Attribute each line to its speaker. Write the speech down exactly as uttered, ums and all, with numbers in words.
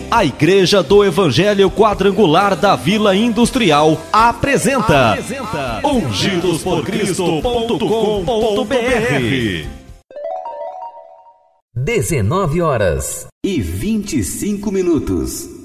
Speaker 1: A Igreja do Evangelho Quadrangular da Vila Industrial apresenta, apresenta ungidos por cristo ponto com ponto b r.
Speaker 2: dezenove horas e vinte e cinco minutos.